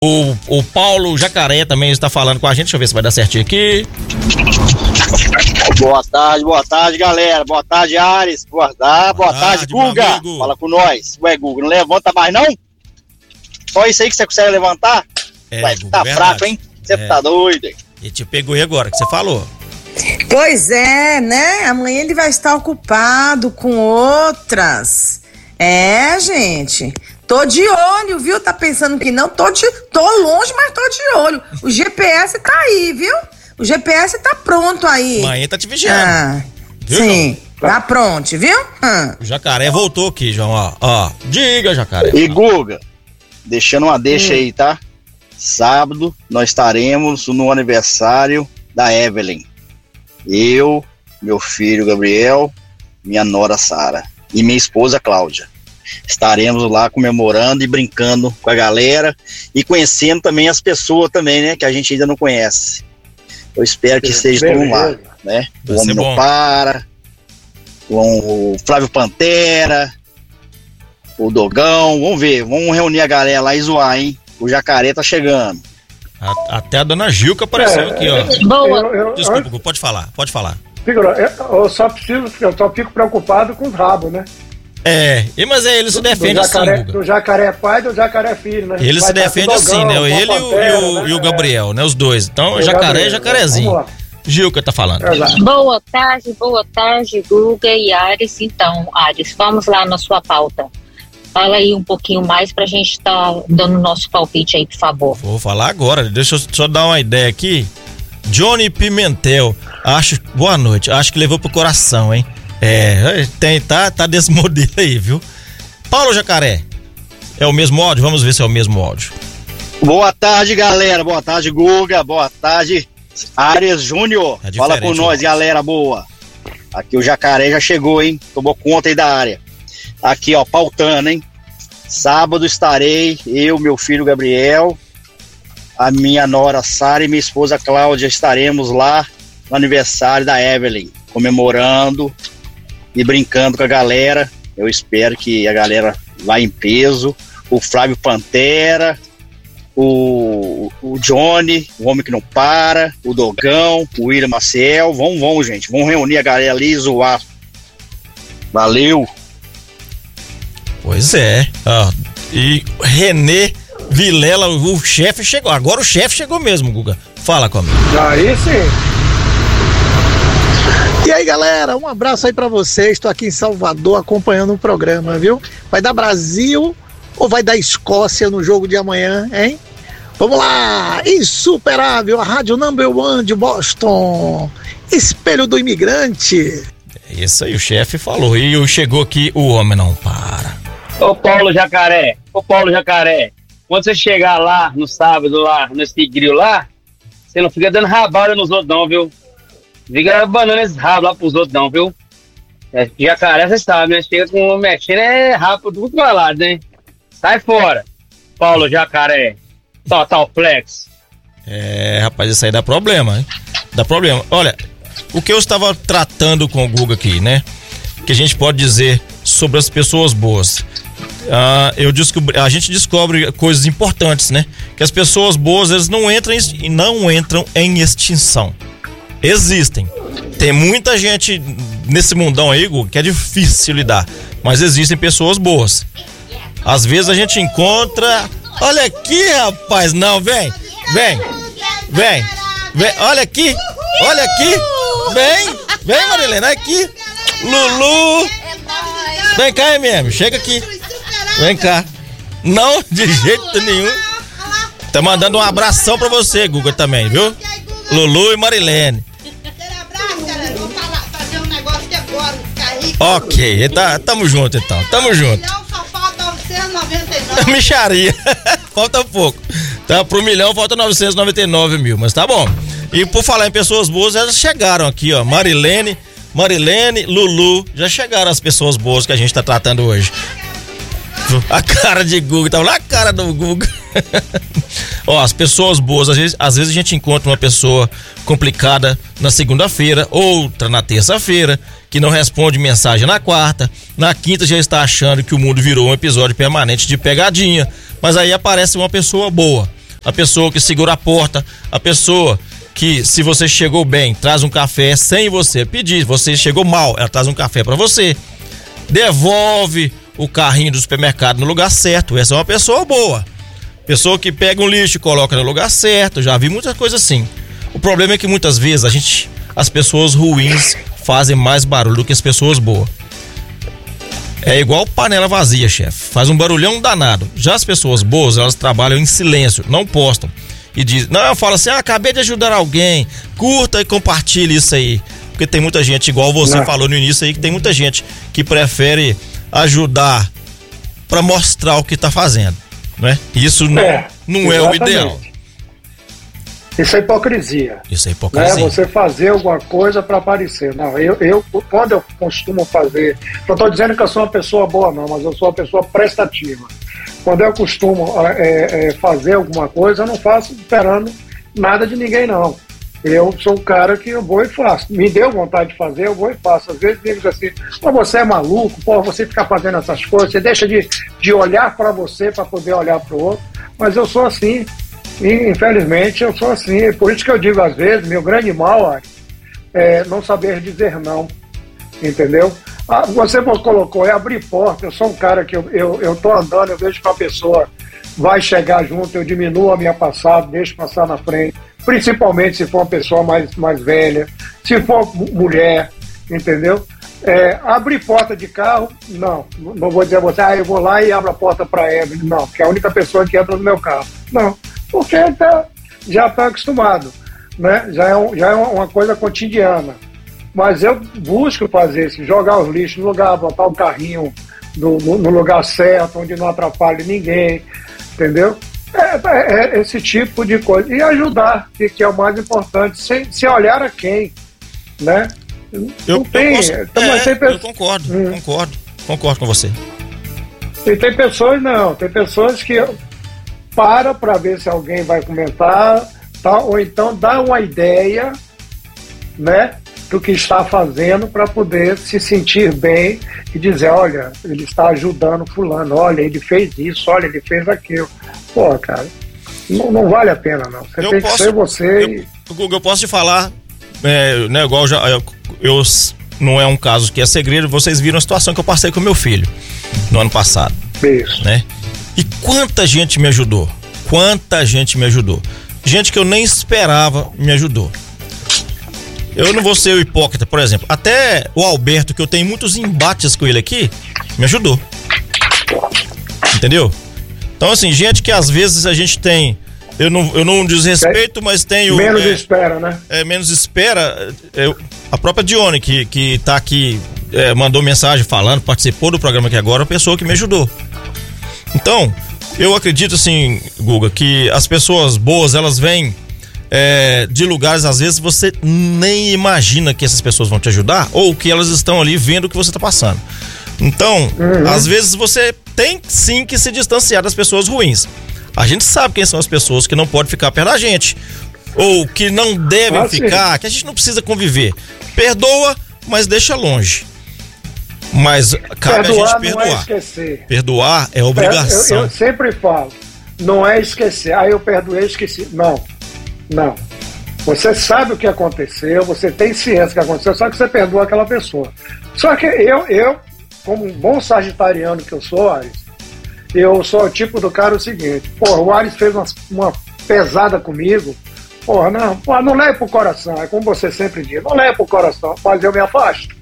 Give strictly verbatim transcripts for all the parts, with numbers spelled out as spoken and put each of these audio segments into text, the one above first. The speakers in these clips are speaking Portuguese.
O, o Paulo Jacaré também está falando com a gente, deixa eu ver se vai dar certinho aqui. Boa tarde, boa tarde, galera. Boa tarde, Ares. Boa, boa, boa tarde, tarde Guga. Fala com nós. Ué, Guga, não levanta mais não? Só isso aí que você consegue levantar? É, Ué, Guga, tá verdade. fraco, hein? Você é. tá doido, hein? E te pegou aí agora, que você falou. Pois é, né? Amanhã ele vai estar ocupado com outras. É, gente. Tô de olho, viu? Tá pensando que não? Tô, de, tô longe, mas tô de olho. O G P S tá aí, viu? O G P S tá pronto aí. Amanhã tá te vigiando. Ah, viu, sim, João? Tá pronto, viu? Ah. O Jacaré voltou aqui, João, ó. ó. Diga, Jacaré. E Guga, deixando uma deixa hum. aí, tá? Sábado nós estaremos no aniversário da Evelyn. Eu, meu filho Gabriel, minha nora Sara e minha esposa Cláudia. Estaremos lá comemorando e brincando com a galera e conhecendo também as pessoas também, né? Que a gente ainda não conhece. Eu espero que estejam lá, né? O Homem Não Para, o Flávio Pantera, o Dogão, vamos ver, vamos reunir a galera lá e zoar, hein? O Jacaré tá chegando. A, até a dona Gilca apareceu é, aqui, ó. Boa. Eu, eu, Desculpa, eu, pode falar, pode falar. Figura, eu só preciso, eu só fico preocupado com os rabos, né? É, mas é, ele se defende do jacaré, assim, Guga. Do Jacaré pai e do Jacaré filho, né? Ele se defende assim, né? Ele e o, e, o, e o Gabriel, né? Os dois. Então, o Jacaré e Jacarezinho. Gilca tá falando. Boa tarde, boa tarde, Guga e Ares. Então, Ares, vamos lá na sua pauta. Fala aí um pouquinho mais pra gente tá dando nosso palpite aí, por favor. Vou falar agora, deixa eu só dar uma ideia aqui. Johnny Pimentel, acho, boa noite, acho que levou pro coração, hein? É, tem, tá, tá desse modelo aí, viu? Paulo Jacaré, é o mesmo áudio? Vamos ver se é o mesmo áudio. Boa tarde, galera, boa tarde, Guga, boa tarde, Ares Júnior. É Fala com nós, galera, boa. Aqui o Jacaré já chegou, hein? Tomou conta aí da área. Aqui, ó, pautando, hein? Sábado estarei, eu, meu filho Gabriel, a minha nora Sara e minha esposa Cláudia estaremos lá no aniversário da Evelyn, comemorando e brincando com a galera. Eu espero que a galera vá em peso. O Flávio Pantera, o, o Johnny, o Homem que Não Para, o Dogão, o William Maciel. Vamos, vamos, gente. Vamos reunir a galera ali e zoar. Valeu! Pois é. Ah, e Renê Vilela, o chefe chegou. Agora o chefe chegou mesmo, Guga. Fala comigo. Aí sim. E aí, galera, um abraço aí pra vocês. Estou aqui em Salvador acompanhando o programa, viu? Vai dar Brasil ou vai dar Escócia no jogo de amanhã, hein? Vamos lá! Insuperável, a rádio number one de Boston. Espelho do imigrante. É isso aí, o chefe falou. E chegou aqui, o Homem Não Para. Ô Paulo Jacaré, ô Paulo Jacaré, quando você chegar lá no sábado, lá nesse tigrinho lá, você não fica dando rabada nos outros não, viu? Fica banando esses rabos lá pros outros não, viu? É, jacaré, você sabe, né? Chega com o mexendo, é rabo tudo pra lá, né? Sai fora, Paulo Jacaré, Total Flex. É, rapaz, isso aí dá problema, hein? Dá problema. Olha, o que eu estava tratando com o Guga aqui, né? Que a gente pode dizer sobre as pessoas boas. Uh, eu descobri, a gente descobre coisas importantes, né? Que as pessoas boas, eles não entram em, não entram em extinção. Existem. Tem muita gente nesse mundão aí, Guga, que é difícil lidar. Mas existem pessoas boas. Às vezes a gente encontra. Olha aqui, rapaz. Não, vem. Vem. Vem. Vem. Olha aqui. Olha aqui. Vem. Vem, Marilena. Aqui. Lulu. Vem cá, M M. Chega aqui. Vem cá. Não, de jeito nenhum. Tá mandando um abração pra você, Guga, também, viu? Lulu e Marilene. Ok, tá, tamo junto então, tamo junto. Só falta novecentos e noventa e nove. Micharia, falta pouco. Tá, pro milhão falta novecentos e noventa e nove mil, mas tá bom. E por falar em pessoas boas, elas chegaram aqui, ó. Marilene, Marilene, Lulu, já chegaram as pessoas boas que a gente tá tratando hoje. A cara de Guga, tava lá a cara do Guga. Ó, as pessoas boas, às vezes, às vezes a gente encontra uma pessoa complicada na segunda-feira, outra na terça-feira, que não responde mensagem na quarta, na quinta já está achando que o mundo virou um episódio permanente de pegadinha, mas aí aparece uma pessoa boa. a pessoa que segura a porta, a pessoa que, se você chegou bem, traz um café sem você pedir, você chegou mal, ela traz um café pra você, devolve o carrinho do supermercado no lugar certo, essa é uma pessoa boa. Pessoa que pega um lixo e coloca no lugar certo, já vi muita coisa assim. O problema é que muitas vezes a gente, as pessoas ruins fazem mais barulho do que as pessoas boas. É igual panela vazia, chefe. Faz um barulhão danado. Já as pessoas boas, elas trabalham em silêncio, não postam. E diz, não, fala assim, ah, acabei de ajudar alguém, curta e compartilhe isso aí. Porque tem muita gente, igual você não. falou no início aí, que tem muita gente que prefere ajudar para mostrar o que tá fazendo, né? Isso não é, não é o ideal. Isso é hipocrisia. Isso é hipocrisia. Né? Você fazer alguma coisa para aparecer. Não, eu, eu, quando eu costumo fazer, não estou dizendo que eu sou uma pessoa boa não, mas eu sou uma pessoa prestativa. Quando eu costumo é, é, fazer alguma coisa, eu não faço esperando nada de ninguém não. Eu sou o cara que eu vou e faço. Me deu vontade de fazer, eu vou e faço. Às vezes digo assim, pô, você é maluco, pô, você fica fazendo essas coisas, você deixa de, de olhar para você para poder olhar para o outro. Mas eu sou assim. E, infelizmente, eu sou assim. Por isso que eu digo, às vezes, meu grande mal é não saber dizer não. Entendeu? Ah, você colocou, é abrir porta. Eu sou um cara que eu, eu, eu tô andando, eu vejo que a pessoa vai chegar junto, eu diminuo a minha passada, deixo passar na frente. Principalmente se for uma pessoa mais, mais velha, se for mulher, entendeu? É, abrir porta de carro, não. Não vou dizer a você, ah, eu vou lá e abro a porta para ela. Não, porque é a única pessoa que entra no meu carro. Não. Porque tá, já está acostumado, né? Já é, um, já é uma coisa cotidiana. Mas eu busco fazer isso, jogar os lixos no lugar, botar o carrinho no, no, no lugar certo, onde não atrapalhe ninguém, entendeu? É, é, é esse tipo de coisa. E ajudar, que, que é o mais importante, sem, sem olhar a quem, né? Eu, não tem, eu, posso, é, tem pessoas, eu concordo, hum. concordo, concordo com você. E tem pessoas não, tem pessoas que para para ver se alguém vai comentar, tá? Ou então dá uma ideia, né, do que está fazendo para poder se sentir bem e dizer, olha, ele está ajudando fulano, olha, ele fez isso, olha, ele fez aquilo. Pô, cara, não, não vale a pena não. Você eu tem posso, que ser você. Eu, e... Google, eu posso te falar, é, né, igual já, eu, eu, não é um caso que é segredo, vocês viram a situação que eu passei com meu filho no ano passado. Isso. Né? E quanta gente me ajudou, quanta gente me ajudou. Gente que eu nem esperava me ajudou. Eu não vou ser o hipócrita, por exemplo. Até o Alberto, que eu tenho muitos embates com ele aqui, me ajudou. Entendeu? Então, assim, gente que às vezes a gente tem... Eu não, eu não desrespeito, mas tenho... Menos é, espera, né? É, menos espera. É, a própria Dione, que, que tá aqui, é, mandou mensagem falando, participou do programa aqui agora, a pessoa que me ajudou. Então, eu acredito, assim, Guga, que as pessoas boas, elas vêm é, de lugares, às vezes, você nem imagina que essas pessoas vão te ajudar, ou que elas estão ali vendo o que você tá passando. Então, uhum. às vezes você tem sim que se distanciar das pessoas ruins. A gente sabe quem são as pessoas que não podem ficar perto da gente, ou que não devem ah, ficar, sim. que a gente não precisa conviver. Perdoa, mas deixa longe. Mas cabe perdoar a gente perdoar. Não é esquecer. Perdoar é obrigação. Eu, eu sempre falo, não é esquecer. Ah, eu perdoei, esqueci. Não, não. Você sabe o que aconteceu, você tem ciência do que aconteceu, só que você perdoa aquela pessoa. Só que eu, eu como um bom sagitariano que eu sou, Ares, eu sou o tipo do cara o seguinte, porra, o Ares fez uma, uma pesada comigo, porra, não, porra, não leve pro coração, é como você sempre diz, não leve pro coração, mas eu me afasto.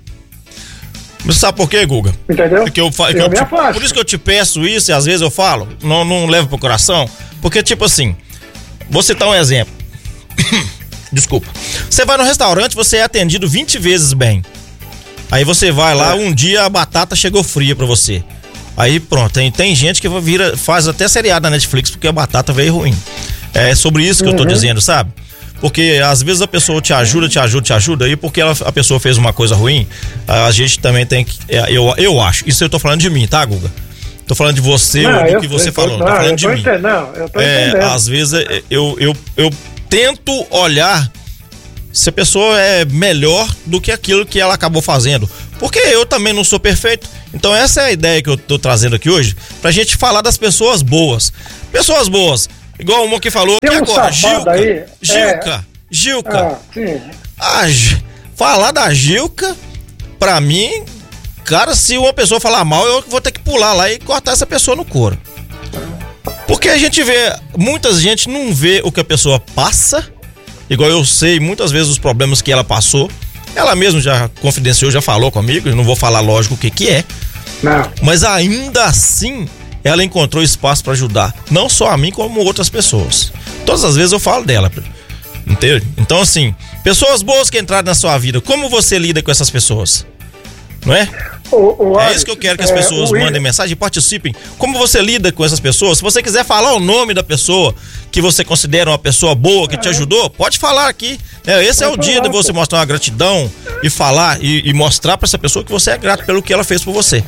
Mas sabe por quê, Guga? Entendeu? Porque eu, eu, eu me te, afasto. Por isso que eu te peço isso e às vezes eu falo, não, não levo pro coração, porque tipo assim, vou citar um exemplo. Desculpa. Você vai no restaurante, você é atendido vinte vezes bem. Aí você vai lá, um dia a batata chegou fria pra você. Aí pronto, tem, tem gente que vira, faz até seriado na Netflix porque a batata veio ruim. É sobre isso que uhum. eu tô dizendo, sabe? Porque às vezes a pessoa te ajuda, te ajuda, te ajuda, e porque ela, a pessoa fez uma coisa ruim, a gente também tem que, eu, eu acho, isso eu tô falando de mim, tá, Guga? Tô falando de você, não, ou do que você falou, não tô falando de mim. Não, eu tô é, entendendo. Às vezes eu, eu, eu tento olhar se a pessoa é melhor do que aquilo que ela acabou fazendo. Porque eu também não sou perfeito. Então essa é a ideia que eu tô trazendo aqui hoje, pra gente falar das pessoas boas. Pessoas boas Igual uma que falou Tem que um agora, Gilca, aí, Gilca, é... Gilca. Ah, sim. Ah, falar da Gilca, pra mim, cara, se uma pessoa falar mal, eu vou ter que pular lá e cortar essa pessoa no couro. Porque a gente vê, muita gente não vê o que a pessoa passa, igual eu sei muitas vezes os problemas que ela passou. Ela mesma já confidenciou, já falou comigo, eu não vou falar lógico o que que é. Não. Mas ainda assim, ela encontrou espaço pra ajudar, não só a mim, como outras pessoas. Todas as vezes eu falo dela, entendeu? Então assim, pessoas boas que entraram na sua vida, como você lida com essas pessoas? Não é? O, o é Ares, isso que eu quero que as é, pessoas mandem William... mensagem, participem. Como você lida com essas pessoas? Se você quiser falar o nome da pessoa que você considera uma pessoa boa, que é. te ajudou, pode falar aqui. É, esse pode é o dia falar, de você pô. mostrar uma gratidão e falar e, e mostrar para essa pessoa que você é grato pelo que ela fez por você.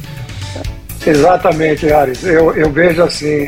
Exatamente, Ares. Eu, eu vejo assim,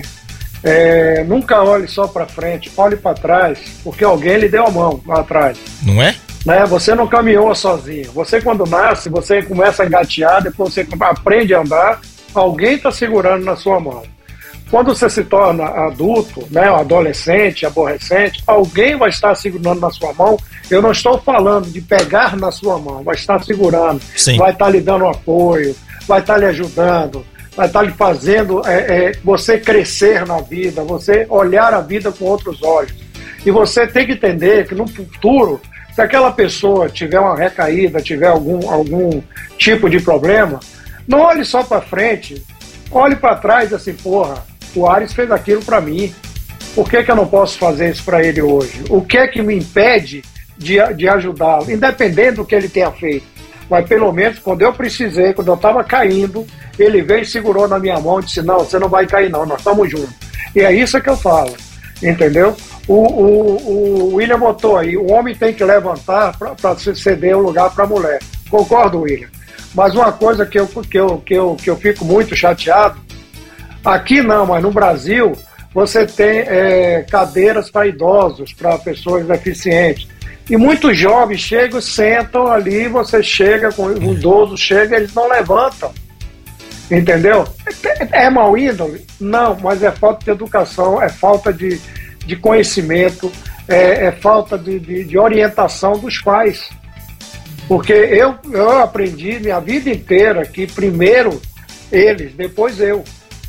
é, nunca olhe só para frente, olhe para trás, porque alguém lhe deu a mão lá atrás. Não é? Né? Você não caminhou sozinho. Você, quando nasce, você começa a engatear, depois você aprende a andar, alguém está segurando na sua mão. Quando você se torna adulto, né, adolescente, aborrecente, alguém vai estar segurando na sua mão. Eu não estou falando de pegar na sua mão, vai estar segurando, Sim. vai estar lhe dando apoio, vai estar lhe ajudando, vai estar lhe fazendo é, é, você crescer na vida, você olhar a vida com outros olhos. E você tem que entender que no futuro, se aquela pessoa tiver uma recaída, tiver algum, algum tipo de problema, não olhe só para frente, olhe para trás assim, porra, o Ares fez aquilo para mim, por que que eu não posso fazer isso para ele hoje? O que é que me impede de, de ajudá-lo, independente do que ele tenha feito? Mas pelo menos quando eu precisei, quando eu estava caindo, ele veio e segurou na minha mão e disse, não, você não vai cair não, nós estamos juntos. E é isso que eu falo, entendeu? O, o, o William botou aí, o homem tem que levantar para ceder o lugar para a mulher. Concordo, William. Mas uma coisa que eu, que, eu, que, eu, que eu fico muito chateado, aqui não, mas no Brasil, você tem é, cadeiras para idosos, para pessoas deficientes. E muitos jovens chegam, sentam ali, você chega, com o idoso chega, eles não levantam. Entendeu? É, é mau índole? Não, mas é falta de educação, é falta de de conhecimento, é, é falta de, de, de orientação dos pais. Porque eu, eu aprendi minha vida inteira que primeiro eles, depois eu.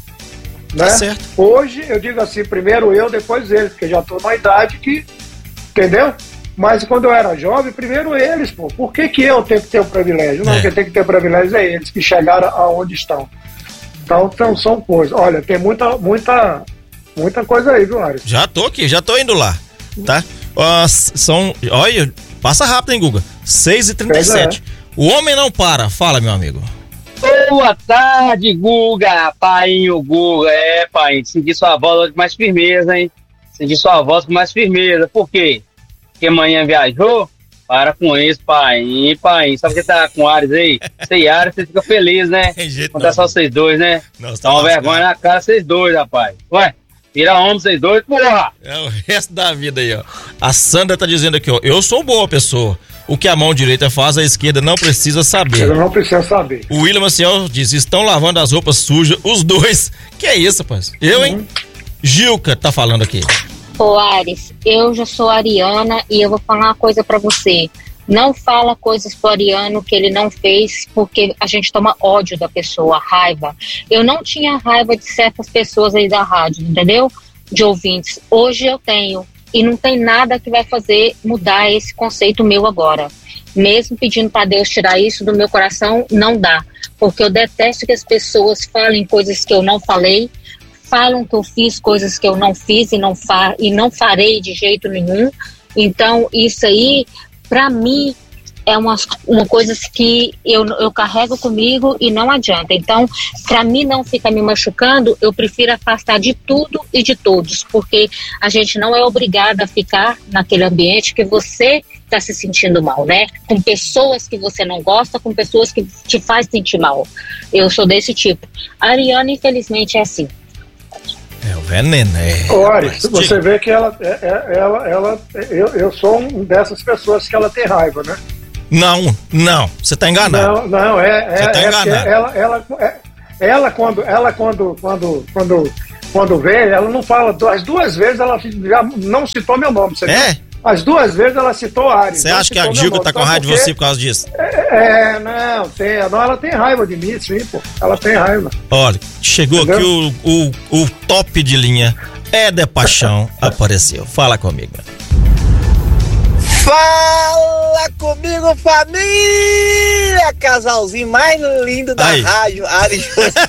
Né? Tá certo. Hoje eu digo assim, primeiro eu, depois eles, porque já estou na idade que, entendeu? Mas quando eu era jovem, primeiro eles, pô. Por que que eu tenho que ter o privilégio? Não, é. quem tem que ter o privilégio é eles, que chegaram aonde estão. Então, então são coisas. Olha, tem muita, muita, muita coisa aí, viu, Ares? Já tô aqui, já tô indo lá, tá? Uh, são, olha, passa rápido, hein, Guga? seis e trinta e sete. É. O homem não para. Fala, meu amigo. Boa tarde, Guga. Painho, Guga. É, pai, senti sua voz com mais firmeza, hein? Senti sua voz com mais firmeza. Por quê? Porque amanhã viajou? Para com isso, pai. Pai, sabe que tá com Ares aí? Sem Ares, você fica feliz, né? Tem jeito quando é só vocês dois, né? Não, dá uma vergonha na cara, vocês dois, rapaz. Ué, vira homem, vocês dois, porra! É o resto da vida aí, ó. A Sandra tá dizendo aqui, ó. Eu sou boa pessoa. O que a mão direita faz, a esquerda não precisa saber. Eu não precisa saber. O William Maciel diz, estão lavando as roupas sujas, os dois. Que é isso, rapaz? Eu, uhum. hein? Gilca tá falando aqui. Ô Ares, eu já sou ariana e eu vou falar uma coisa pra você. Não fala coisas pro Ariano que ele não fez, porque a gente toma ódio da pessoa, raiva. Eu não tinha raiva de certas pessoas aí da rádio, entendeu? De ouvintes. Hoje eu tenho. E não tem nada que vai fazer mudar esse conceito meu agora. Mesmo pedindo para Deus tirar isso do meu coração, não dá. Porque eu detesto que as pessoas falem coisas que eu não falei, falam que eu fiz coisas que eu não fiz e não, fa- e não farei de jeito nenhum. Então, isso aí, para mim, é uma, uma coisa que eu, eu carrego comigo e não adianta. Então, para mim não ficar me machucando, eu prefiro afastar de tudo e de todos, porque a gente não é obrigada a ficar naquele ambiente que você está se sentindo mal, né? Com pessoas que você não gosta, com pessoas que te faz sentir mal. Eu sou desse tipo. A Ariana, infelizmente, é assim. É o veneno, é. Olha, você vê que ela, ela, ela eu, eu sou um dessas pessoas que ela tem raiva, né? Não, não, você tá enganado. Não, não, é, é, tá é enganado. ela, ela, é, ela quando, ela quando, quando, quando quando vê, ela não fala. As duas vezes ela já não citou meu nome. Você é? Viu? As duas vezes ela citou Ares. Você acha que a Gilga tá com raiva de você por causa disso? É, é não, tem, não, ela tem raiva de mim, sim, pô. Ela tem raiva. Olha, chegou Entendeu? aqui o, o, o top de linha, Éder Paixão, apareceu. Fala comigo. Fala comigo, família! Casalzinho mais lindo da Aí. rádio, Ares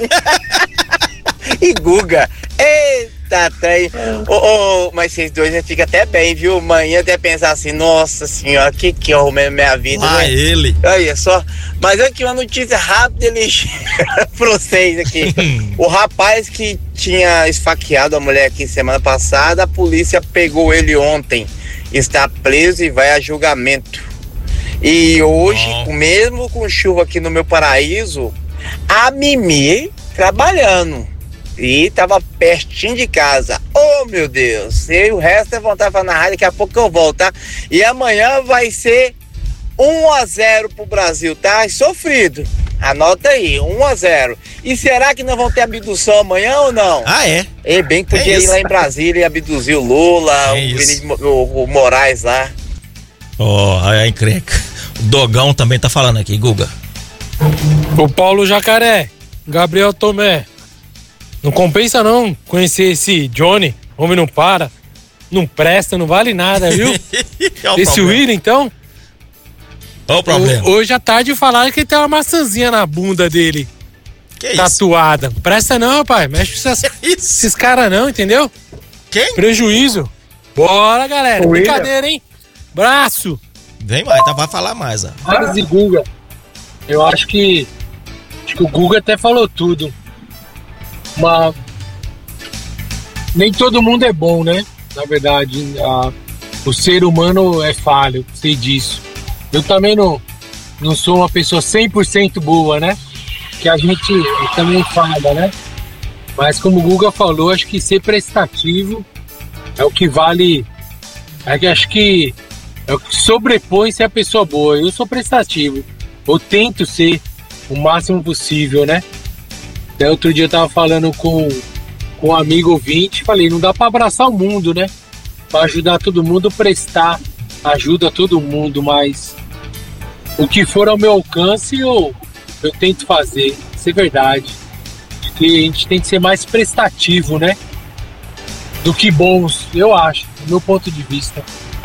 e Guga. Eita, trem. Oh, oh, mas vocês dois já ficam até bem, viu? Amanhã até pensar assim, nossa senhora, que que eu arrumei na minha vida, Ah, né? ele. Olha só. Mas aqui uma notícia rápida e ligeira pra vocês aqui. O rapaz que tinha esfaqueado a mulher aqui semana passada, a polícia pegou ele ontem. Está preso e vai a julgamento. E hoje, oh. mesmo com chuva aqui no meu paraíso, a Mimi trabalhando. E tava pertinho de casa. Oh, meu Deus. E o resto é vontade de falar na rádio, daqui a pouco que eu volto, tá? E amanhã vai ser um a zero pro Brasil, tá? Sofrido. Anota aí, um a zero. E será que não vão ter abdução amanhã ou não? Ah, é? É bem que podia é ir lá em Brasília e abduzir o Lula, é o, o, o Moraes lá. Ó, oh, a encrenca. O Dogão também tá falando aqui, Guga. O Paulo Jacaré, Gabriel Tomé. Não compensa não conhecer esse Johnny, homem não para, não presta, não vale nada, viu? Esse William, então? Qual o problema? O, hoje à tarde falaram que tem uma maçãzinha na bunda dele. Que tatuada. Isso? Presta não, rapaz. Mexe com essas, esses caras não, entendeu? Quem? Prejuízo. Bora, galera. O Brincadeira, hein? Braço. Vem mais, tá pra falar mais, ó. Ares e Guga. Eu acho que. Acho que o Guga até falou tudo. Uma... Nem todo mundo é bom, né? Na verdade, a... o ser humano é falho, sei disso. Eu também não, não sou uma pessoa cem por cento boa, né? Que a gente também fala, né? Mas como o Guga falou, acho que ser prestativo é o que vale. É que acho que é o que sobrepõe ser a pessoa boa. Eu sou prestativo. Eu tento ser o máximo possível, né? Até outro dia eu tava falando com, com um amigo ouvinte, falei, não dá pra abraçar o mundo, né? Pra ajudar todo mundo, prestar ajuda a todo mundo, mas o que for ao meu alcance eu, eu tento fazer, isso é verdade. Porque a gente tem que ser mais prestativo, né? Do que bons, eu acho, do meu ponto de vista.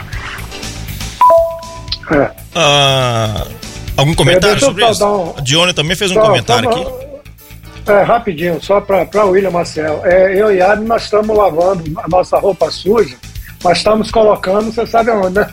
É. Ah, algum comentário é, sobre isso? Um... A Dione também fez um só, comentário só uma... aqui. É, rapidinho, só para o William Marcel. É, eu e a Abby, nós estamos lavando a nossa roupa suja, mas estamos colocando, você sabe aonde, né?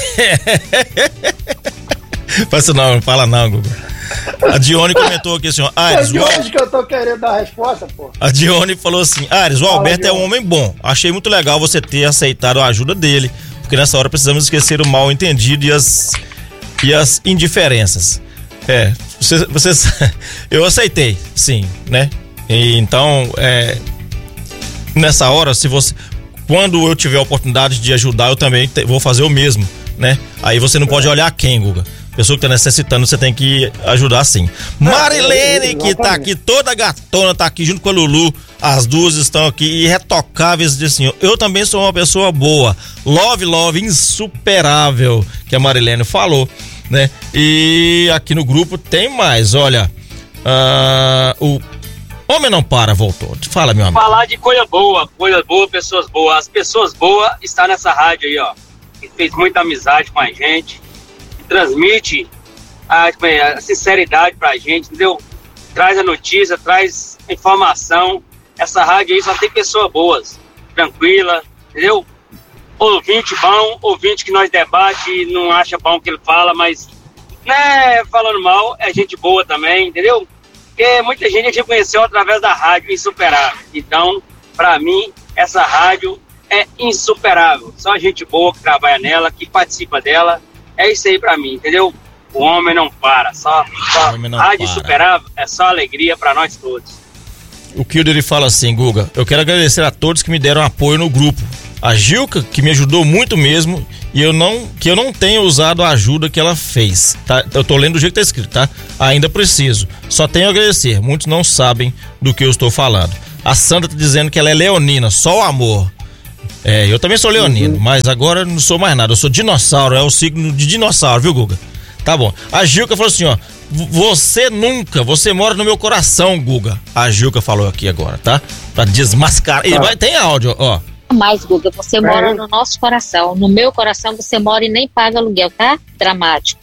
Faz isso não, não fala não, Guga. A Dione comentou aqui assim, ó, Ares, é de hoje que eu tô querendo dar a resposta, pô. A Dione falou assim, Ares, o Alberto Fala, é um homem bom. Achei muito legal você ter aceitado a ajuda dele, porque nessa hora precisamos esquecer o mal entendido e as, e as indiferenças. É, vocês, vocês eu aceitei, sim, né? E, então, é, nessa hora, se você, quando eu tiver a oportunidade de ajudar, eu também te, vou fazer o mesmo, né? Aí você não pode olhar quem, Guga. Pessoa que tá necessitando, você tem que ajudar sim. Marilene, que tá aqui toda gatona, tá aqui junto com a Lulu. As duas estão aqui irretocáveis de senhor. Eu também sou uma pessoa boa. Love, love, insuperável, que a Marilene falou, né? E aqui no grupo tem mais, olha. Uh, o Homem Não Para voltou. Fala, meu amigo. Falar de coisa boa, coisa boa, pessoas boas. As pessoas boas estão nessa rádio aí, ó. Que fez muita amizade com a gente. Transmite a, a sinceridade pra gente, entendeu? Traz a notícia, traz a informação. Essa rádio aí só tem pessoas boas, tranquila, entendeu? Ouvinte bom, ouvinte que nós debate e não acha bom o que ele fala, mas né, falando mal, é gente boa também, entendeu? Porque muita gente a gente conheceu através da rádio Insuperável. Então, pra mim, essa rádio é insuperável. Só gente boa que trabalha nela, que participa dela. É isso aí pra mim, entendeu? O homem não para, só, só não rádio para. Insuperável é só alegria pra nós todos. O Kilder ele fala assim, Guga, eu quero agradecer a todos que me deram apoio no grupo. A Gilca, que me ajudou muito mesmo, e eu não, que eu não tenho usado a ajuda que ela fez, tá? Eu tô lendo do jeito que tá escrito, tá? Ainda preciso. Só tenho a agradecer, muitos não sabem do que eu estou falando. A Sandra tá dizendo que ela é leonina, só o amor. É, eu também sou leonino, uhum. mas agora não sou mais nada. Eu sou dinossauro, é o signo de dinossauro, viu, Guga? Tá bom. A Gilca falou assim, ó. Você nunca, você mora no meu coração, Guga. A Gilca falou aqui agora, tá? Pra desmascarar. E vai, tem áudio, ó. Mais, Guga, você é. mora no nosso coração. No meu coração você mora e nem paga aluguel, tá? Dramático.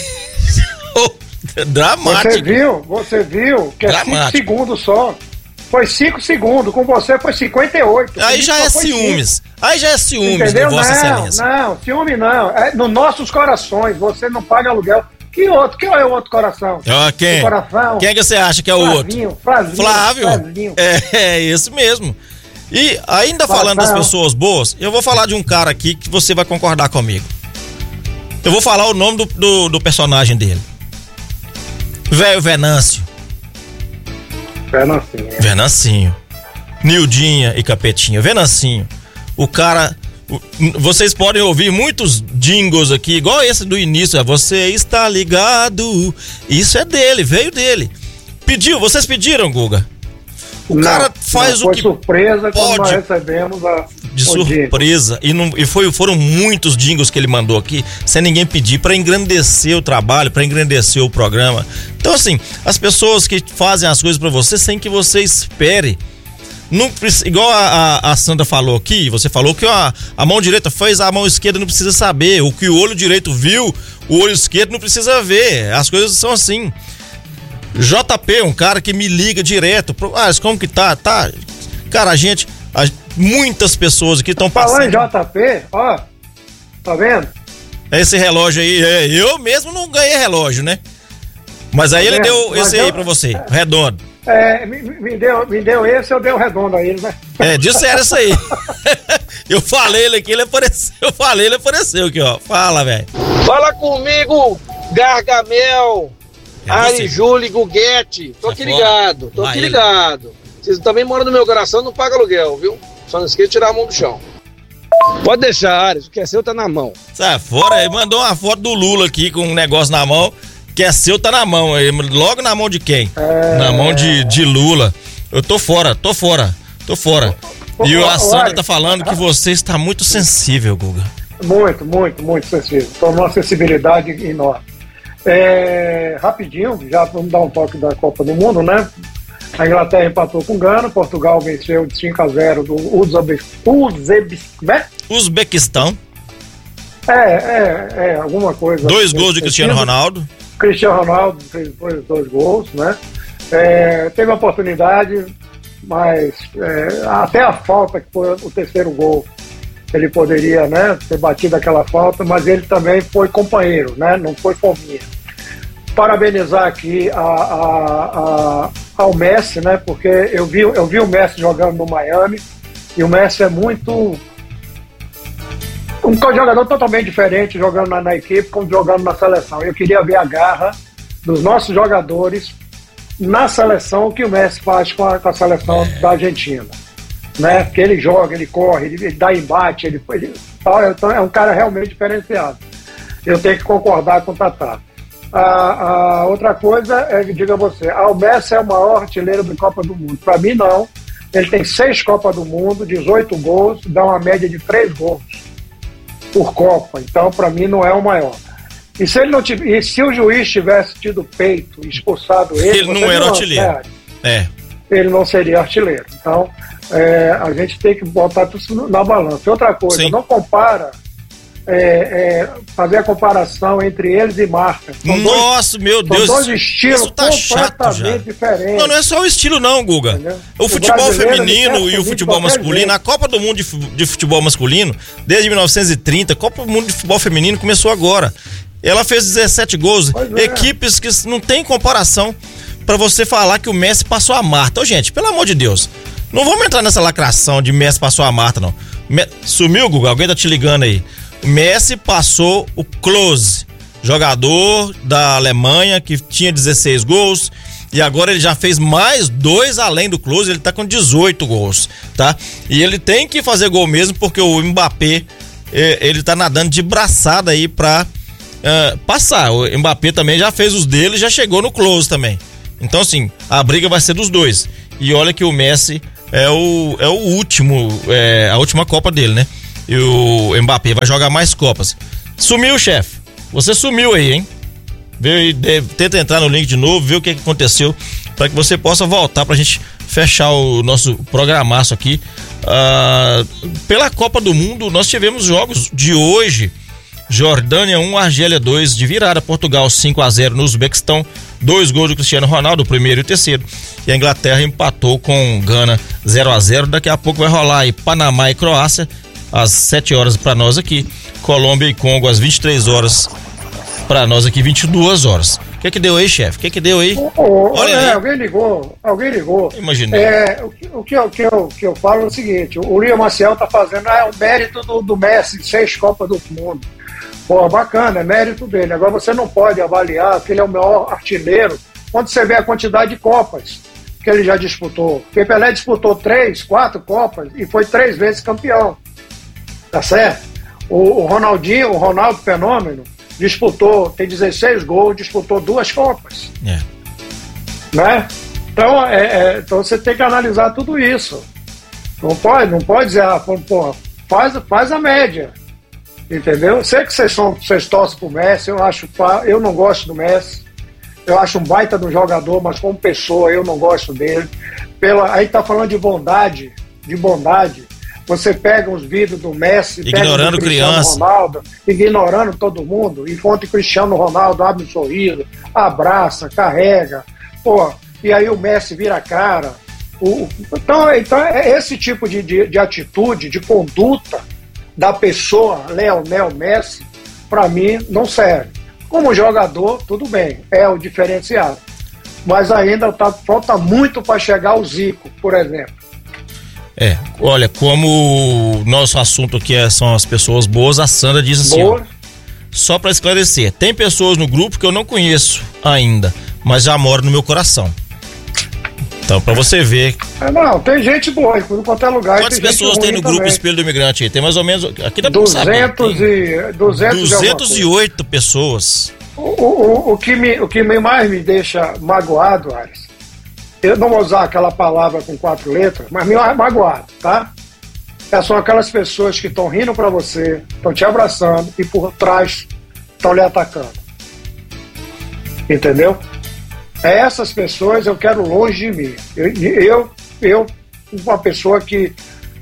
Dramático. Você viu, você viu que é cinco segundos só. Foi cinco segundos, com você foi cinquenta e oito. Aí já é ciúmes. Cinco. Aí já é ciúmes, entendeu? De Vossa não, Excelência. Não, ciúme não. É nos nossos corações, você não paga aluguel. Que outro? Quem é o outro coração? Ah, quem? O coração. Quem é que você acha que é o Flavinho, outro? Flavinho, Flávio. Flavinho. É, é esse mesmo. E ainda Flavinho. Falando das pessoas boas, eu vou falar de um cara aqui que você vai concordar comigo. Eu vou falar o nome do, do, do personagem dele. Velho Venâncio. Venancinho. Venancinho. Nildinha e Capetinha. Venancinho. O cara... Vocês podem ouvir muitos jingles aqui, igual esse do início. É, você está ligado. Isso é dele, veio dele. Pediu, vocês pediram, Guga? O não, cara faz não, o que surpresa pode. Quando nós recebemos a... De surpresa. E, não, e foi, foram muitos jingles que ele mandou aqui, sem ninguém pedir, para engrandecer o trabalho, para engrandecer o programa. Então, assim, as pessoas que fazem as coisas para você sem que você espere. Não, igual a, a, a Sandra falou aqui, você falou que a, a mão direita fez, a mão esquerda não precisa saber. O que o olho direito viu, o olho esquerdo não precisa ver. As coisas são assim. J P, um cara que me liga direto. Ah, como que tá? Tá. Cara, a gente. A, muitas pessoas aqui estão passando. Falando em J P, ó. Tá vendo? Esse relógio aí, é, eu mesmo não ganhei relógio, né? Mas aí tá ele deu Mas esse eu, aí pra você, é, redondo. É, me, me, deu, me deu esse, eu dei o redondo a ele, né? É, disseram isso aí. Eu falei ele aqui, ele apareceu. Eu falei, ele apareceu aqui, ó. Fala, velho. Fala comigo, Gargamel, é Ari, Júlio e Guguete. Tô aqui ligado, tô aqui ligado. Vocês também moram no meu coração, não paga aluguel, viu? Só não esqueça de tirar a mão do chão. Pode deixar, Ares, o que é seu tá na mão. Sai fora, ele mandou uma foto do Lula aqui com um negócio na mão. Que é seu, tá na mão. Logo na mão de quem? É... Na mão de, de Lula. Eu tô fora, tô fora, tô fora. E o a Sandra tá falando que você está muito sensível, Guga. Muito, muito, muito sensível. Tô numa sensibilidade enorme. É, rapidinho, já vamos dar um toque da Copa do Mundo, né? A Inglaterra empatou com o Gana, Portugal venceu de cinco a zero do Uzbequistão. É, é, é, alguma coisa. Dois gols de Cristiano Ronaldo. Cristiano Ronaldo fez dois, dois gols, né? É, teve a oportunidade, mas é, até a falta, que foi o terceiro gol, ele poderia, né, ter batido aquela falta, mas ele também foi companheiro, né? Não foi fominha. Parabenizar aqui a, a, a, ao Messi, né? Porque eu vi, eu vi o Messi jogando no Miami e o Messi é muito... Um jogador totalmente diferente jogando na, na equipe como jogando na seleção. Eu queria ver a garra dos nossos jogadores na seleção, o que o Messi faz com a, com a seleção é. da Argentina, né? Porque ele joga, ele corre, ele, ele dá embate, ele, ele então é um cara realmente diferenciado. Eu tenho que concordar com o Tatá. A, a outra coisa é que diga você, ah, o Messi é o maior artilheiro da Copa do Mundo. Para mim não. Ele tem seis Copas do Mundo, dezoito gols, dá uma média de três gols por Copa, então para mim não é o maior. E se ele não tivesse, e se o juiz tivesse tido peito, expulsado ele, ele não era artilheiro. É. Ele não seria artilheiro. Então é, a gente tem que botar tudo na balança. E outra coisa, Sim. não compara, é, é, fazer a comparação entre eles e marca. São Nossa, dois, meu Deus. São dois estilos isso tá chato já. diferentes. Não, não é só o estilo não, Guga. Entendeu? O, o futebol feminino e o futebol masculino, jeito. A Copa do Mundo de futebol masculino, desde mil novecentos e trinta, a Copa do Mundo de futebol feminino começou agora. Ela fez dezessete gols, é. equipes que não tem comparação pra você falar que o Messi passou a Marta. Ô, gente, pelo amor de Deus, não vamos entrar nessa lacração de Messi passou a Marta, não. Me... Sumiu, Guga? Alguém tá te ligando aí. Messi passou o Klose, jogador da Alemanha que tinha dezesseis gols e agora ele já fez mais dois além do Klose, ele tá com dezoito gols, tá? E ele tem que fazer gol mesmo porque o Mbappé, ele tá nadando de braçada aí pra uh, passar. O Mbappé também já fez os dele, já chegou no Klose também. Então assim, a briga vai ser dos dois. E olha que o Messi é o, é o último, é a última Copa dele, né? E o Mbappé vai jogar mais Copas. Sumiu, chefe. Você sumiu aí, hein? Veio, deve, tenta entrar no link de novo, ver o que, que aconteceu, para que você possa voltar pra gente fechar o nosso programaço aqui. Ah, pela Copa do Mundo, nós tivemos jogos de hoje. Jordânia um, Argélia dois, de virada. Portugal cinco a zero no Uzbequistão. Dois gols do Cristiano Ronaldo, o primeiro e o terceiro. E a Inglaterra empatou com Gana zero a zero. Daqui a pouco vai rolar aí Panamá e Croácia às sete horas para nós aqui. Colômbia e Congo às vinte e três horas para nós aqui, vinte e duas horas. O que que deu aí, chefe? O que que deu aí? Oh, oh, Olha é, aí. Alguém ligou, alguém ligou. Imaginei. É, o, que, o, que, o, que eu, que eu falo é o seguinte, o Uriel Maciel tá fazendo, ah, é o mérito do, do Messi, seis Copas do Mundo. Pô, bacana, é mérito dele. Agora você não pode avaliar que ele é o maior artilheiro quando você vê a quantidade de Copas que ele já disputou. Porque Pelé disputou três, quatro Copas e foi três vezes campeão. Tá certo? O, o Ronaldinho, o Ronaldo Fenômeno, disputou, tem dezesseis gols, disputou duas Copas. É. Né? Então, é, é, então você tem que analisar tudo isso. Não pode, não pode dizer, ah, pô, faz, faz a média. Entendeu? Sei que vocês, são, vocês torcem pro Messi, eu acho, eu não gosto do Messi. Eu acho um baita do jogador, mas como pessoa eu não gosto dele. Pela, aí tá falando de bondade, de bondade. Você pega os vídeos do Messi, ignorando pega o Cristiano criança, Ronaldo, ignorando todo mundo, enquanto o Cristiano Ronaldo abre um sorriso, abraça, carrega, pô, e aí o Messi vira a cara. O, então, então, esse tipo de, de, de atitude, de conduta da pessoa Lionel Messi, para mim, não serve. Como jogador, tudo bem, é o diferenciado. Mas ainda tá, falta muito para chegar ao Zico, por exemplo. É, olha, como o nosso assunto aqui é, são as pessoas boas, a Sandra diz assim, ó, só para esclarecer, tem pessoas no grupo que eu não conheço ainda, mas já moram no meu coração. Então, pra você ver. É, não, tem gente boa em tudo quanto é lugar. Quantas tem pessoas tem no também. grupo Espelho do Imigrante aí? Tem mais ou menos. Aqui dá pra duzentos saber. E, duzentos duzentos e oito pessoas. O, o, o, que me, o que mais me deixa magoado, Ares, eu não vou usar aquela palavra com quatro letras, mas me magoado, tá? É, são aquelas pessoas que estão rindo pra você, estão te abraçando e por trás estão lhe atacando. Entendeu? Essas pessoas eu quero longe de mim. Eu, eu, eu uma pessoa que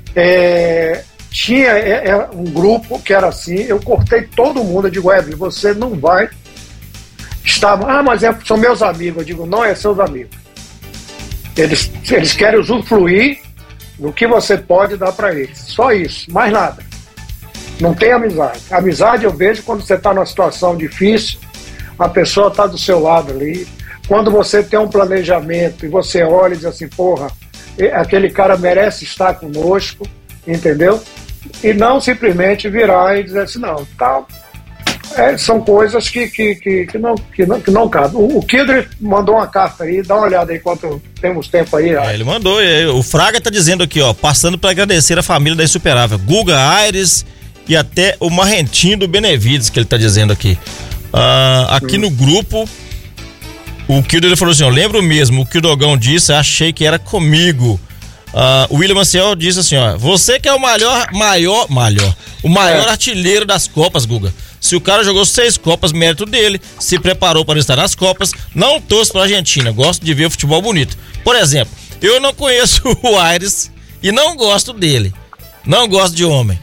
é, tinha é, é, um grupo que era assim, eu cortei todo mundo, eu digo, Evelyn, você não vai estar... Ah, mas é, são meus amigos. Eu digo, não é seus amigos. Eles, eles querem usufruir do que você pode dar para eles. Só isso, mais nada. Não tem amizade. Amizade eu vejo quando você está numa situação difícil, a pessoa está do seu lado ali. Quando você tem um planejamento e você olha e diz assim, porra, aquele cara merece estar conosco, entendeu? E não simplesmente virar e dizer assim, não, tá, é, são coisas que, que, que, que, não, que, não, que não cabem. O, o Kidri mandou uma carta aí, dá uma olhada aí enquanto temos tempo aí. É, ele mandou, o Fraga tá dizendo aqui, ó, passando para agradecer a família da Insuperável, Guga, Aires e até o Marrentinho do Benevides, que ele tá dizendo aqui. Ah, aqui hum. no grupo, o Kidri falou assim, ó, lembro mesmo o que o Dogão disse, achei que era comigo. Uh, o William Maciel disse assim, ó, você que é o maior, maior, maior, o maior é. artilheiro das Copas, Guga. Se o cara jogou seis Copas, mérito dele, se preparou para estar nas Copas, não torço pra Argentina, gosto de ver o futebol bonito. Por exemplo, eu não conheço o Aires e não gosto dele, não gosto de homem.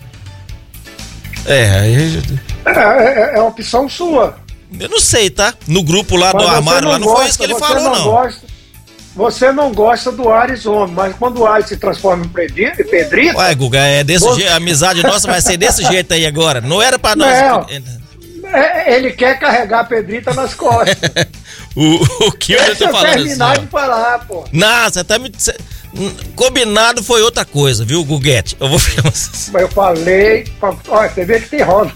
É, é, é, é opção sua. Eu não sei, tá? No grupo lá mas do armário, não lá não gosta, foi isso que ele falou, não. não. Gosta, você não gosta do Ares homem, mas quando o Ares se transforma em Pedrito... Ué, Guga, é desse você... jeito, a amizade nossa vai ser desse jeito aí agora. Não era pra nós... Não, é, ele quer carregar a Pedrita nas costas. o, o que eu tô falando terminar assim, de falar, pô. Não, você tá me... Cê... Combinado foi outra coisa, viu, Guguete? Eu vou Mas eu falei... Olha, você vê que tem rosa.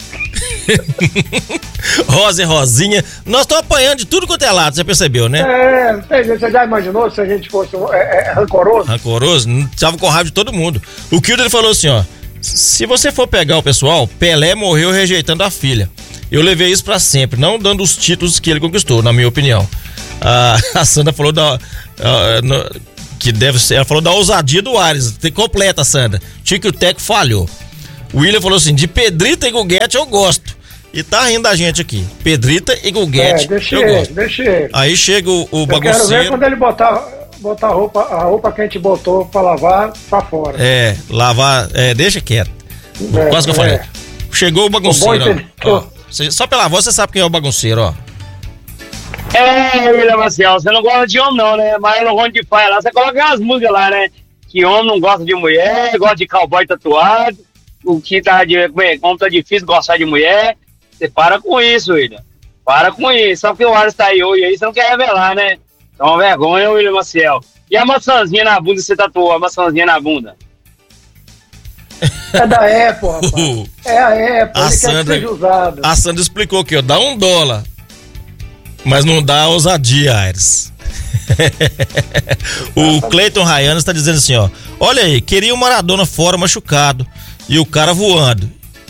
Rosa e Rosinha. Nós estamos apanhando de tudo quanto é lado, você percebeu, né? É, você já imaginou se a gente fosse é, é, rancoroso? Rancoroso? Tava com raiva de todo mundo. O Kilder falou assim, ó, se você for pegar o pessoal, Pelé morreu rejeitando a filha. Eu levei isso pra sempre, não dando os títulos que ele conquistou, na minha opinião. Ah, a Sandra falou da... Uh, no, que deve ser, ela falou da ousadia do Ares, tem completa, Sandra. Tico e o Teco falhou. O William falou assim, de Pedrita e Guguete eu gosto. E tá rindo da gente aqui. Pedrita e Guguete. É, deixa eu ele, gosto. deixa ele. Aí chega o, o eu bagunceiro. Quero ver quando ele botar, botar a, roupa, a roupa que a gente botou pra lavar pra fora. É, lavar, é, deixa quieto. É, Quase que eu falei. É. Chegou o bagunceiro, ó, ó. Só pela voz você sabe quem é o bagunceiro, ó. É, William Maciel, você não gosta de homem não, né? Mas no Ronde de Paia lá, você coloca as músicas lá, né? Que homem não gosta de mulher, gosta de cowboy tatuado. O que tá, de, como tá difícil gostar de mulher. Você para com isso, William. Para com isso. Só que o Ares tá aí hoje aí, você não quer revelar, né? Então, uma vergonha, William Maciel. E a maçãzinha na bunda, você tatuou a maçãzinha na bunda? É da Apple, rapaz. É a Apple, a ele Sandra, quer que seja usado. A Sandra explicou aqui, ó, dá um dólar, mas não dá ousadia, Aires. O Cleiton Rayano está dizendo assim, ó, olha aí, queria o Maradona fora machucado e o cara voando.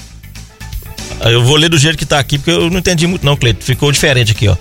Eu vou ler do jeito que tá aqui, porque eu não entendi muito não, Cleiton, ficou diferente aqui, ó.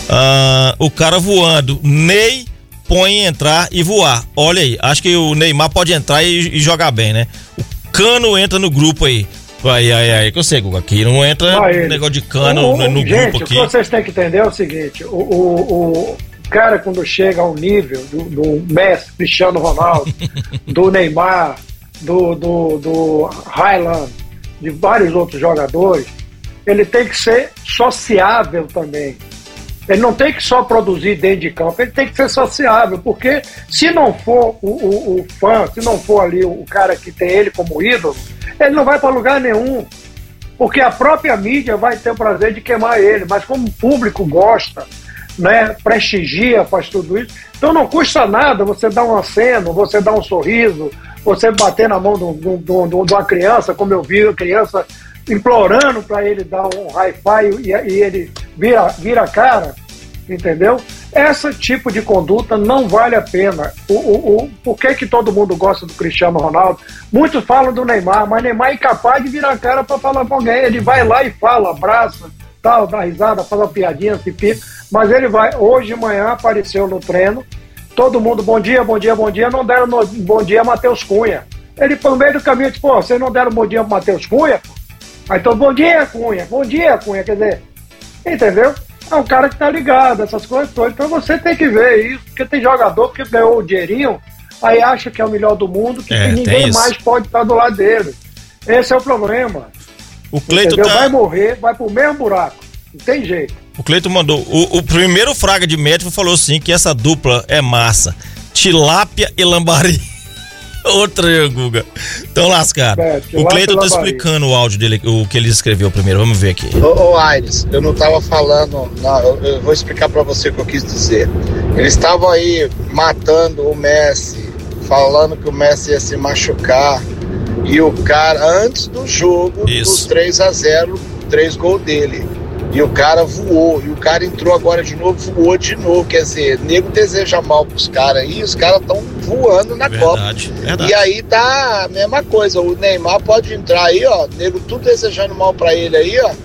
Ah, o cara voando, Ney põe entrar e voar. Olha aí, acho que o Neymar pode entrar e, e jogar bem, né? O Cano entra no grupo aí. Aí, aí, aí, que eu sei, aqui não entra ah, negócio de Cano o, no, no gente, grupo aqui. O que vocês têm que entender é o seguinte, o, o, o cara quando chega ao nível do, do Messi, Cristiano Ronaldo, do Neymar, do, do, do Haaland, de vários outros jogadores, ele tem que ser sociável também. Ele não tem que só produzir dentro de campo, ele tem que ser sociável, porque se não for o, o, o fã, se não for ali o cara que tem ele como ídolo, ele não vai para lugar nenhum, porque a própria mídia vai ter o prazer de queimar ele, mas como o público gosta, né, prestigia, faz tudo isso, então não custa nada você dar um aceno, você dar um sorriso, você bater na mão de uma criança, como eu vi a criança implorando para ele dar um hi-fi e, e ele vira, vira a cara, entendeu? Esse tipo de conduta não vale a pena. O, o, o, por que que todo mundo gosta do Cristiano Ronaldo? Muitos falam do Neymar, mas Neymar é incapaz de virar a cara para falar com alguém. Ele vai lá e fala, abraça, tal, dá risada, faz uma piadinha, se pica, mas ele vai, hoje de manhã apareceu no treino, todo mundo, bom dia, bom dia, bom dia, não deram no, bom dia a Matheus Cunha. Ele, por meio do caminho, disse, pô, vocês não deram bom dia pro Matheus Cunha? Aí então, bom dia, Cunha, bom dia, Cunha, quer dizer, entendeu? É um cara que tá ligado, essas coisas todas, então você tem que ver isso, porque tem jogador que ganhou o dinheirinho, aí acha que é o melhor do mundo, que é, ninguém mais pode estar do lado dele. Esse é o problema. O Cleiton tá... vai morrer, vai pro mesmo buraco, não tem jeito. O Cleiton mandou, o, o primeiro Fraga de médico falou assim, que essa dupla é massa, tilápia e lambari. Outra, Guga. Tão lascado. É, o Cleiton tá explicando o áudio dele, o que ele escreveu primeiro. Vamos ver aqui. Ô, ô Aires, eu não tava falando. Não, eu, eu vou explicar pra você o que eu quis dizer. Eles estavam aí matando o Messi, falando que o Messi ia se machucar. E o cara, antes do jogo, Isso. dos três a zero, três gols dele. E o cara voou, e o cara entrou agora de novo, voou de novo. Quer dizer, nego deseja mal pros caras aí, os caras estão voando na verdade, Copa. Verdade. E aí tá a mesma coisa, o Neymar pode entrar aí, ó, nego tudo desejando mal pra ele aí, ó.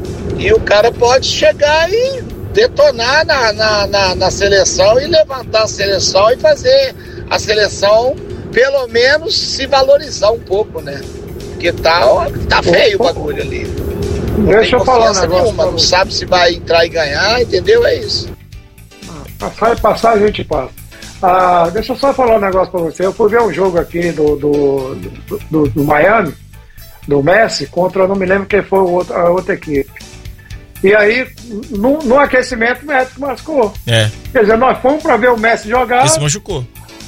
E o cara pode chegar e detonar na, na, na, na seleção e levantar a seleção e fazer a seleção, pelo menos, se valorizar um pouco, né? Porque tá, tá feio o bagulho ali. Não Deixa eu falar um negócio. Nenhuma, não sabe se vai entrar e ganhar, entendeu? É isso. Passar e passar, a gente passa. Ah, deixa eu só falar um negócio pra você. Eu fui ver um jogo aqui do, do, do, do, do Miami, do Messi, contra, eu não me lembro quem foi o outro, a outra equipe. E aí, no, no aquecimento, o Messi machucou. É. Quer dizer, nós fomos pra ver o Messi jogar. Ele se machucou.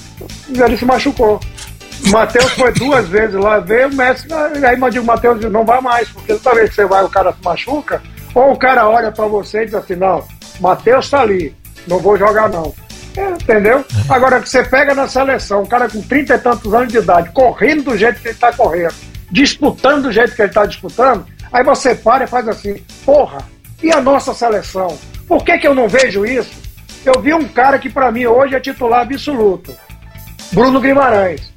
Ele se machucou. O Matheus foi duas vezes lá ver o Messi, aí eu digo, Matheus, não vai mais, porque toda vez que você vai o cara se machuca, ou o cara olha pra você e diz assim, não, Matheus tá ali, não vou jogar não. É, entendeu? Agora que você pega na seleção, um cara com trinta e tantos anos de idade, correndo do jeito que ele tá correndo, disputando do jeito que ele tá disputando, aí você para e faz assim, porra, e a nossa seleção? Por que que eu não vejo isso? Eu vi um cara que pra mim hoje é titular absoluto, Bruno Guimarães.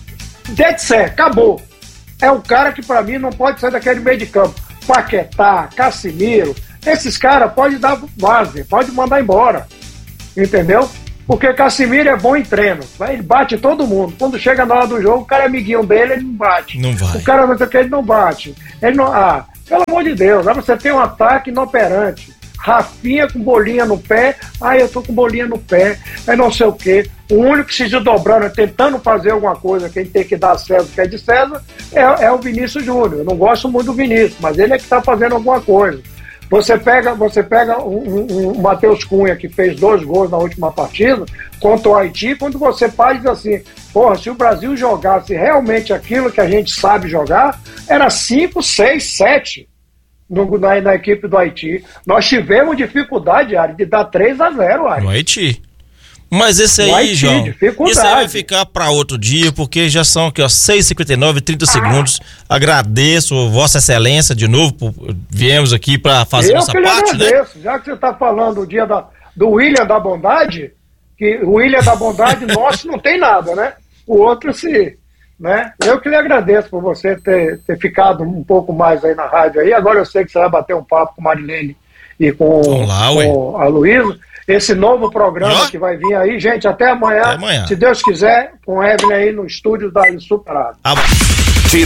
Dead set, acabou. É um cara que pra mim não pode sair daquele meio de campo. Paquetá, Casimiro, esses caras podem dar base, pode mandar embora. Entendeu? Porque Casimiro é bom em treino, ele bate todo mundo. Quando chega na hora do jogo, o cara é amiguinho dele, ele não bate. Não vai. O cara não sei o que, ele não bate. Ele não, ah, pelo amor de Deus, aí você tem um ataque inoperante. Rafinha com bolinha no pé, ah, eu tô com bolinha no pé, é não sei o que. O único que se desdobrando, tentando fazer alguma coisa, quem tem que dar a César, que é de César, é, é o Vinícius Júnior. Eu não gosto muito do Vinícius, mas ele é que tá fazendo alguma coisa. Você pega, você pega o um, um, um Matheus Cunha, que fez dois gols na última partida, contra o Haiti, quando você faz assim, porra, se o Brasil jogasse realmente aquilo que a gente sabe jogar, era cinco, seis, sete no, na, na equipe do Haiti. Nós tivemos dificuldade, Ari, de dar três a zero, Ari. No Haiti. Mas esse aí, Haiti, João, dificuldade. Isso aí vai ficar para outro dia, porque já são aqui, ó, seis e cinquenta e nove, trinta segundos. Agradeço Vossa Excelência de novo, por, viemos aqui para fazer Eu nossa que parte, agradeço, né? Já que você está falando do dia da, do William da Bondade, que o William da Bondade nosso não tem nada, né? O outro se, né? Eu que lhe agradeço por você ter, ter ficado um pouco mais aí na rádio aí. Agora eu sei que você vai bater um papo com Marilene e com, lá, com a Luísa. Esse novo programa oh. que vai vir aí, gente, até amanhã, até amanhã. Se Deus quiser, com o Evelyn aí no estúdio da Insuperável. Ah.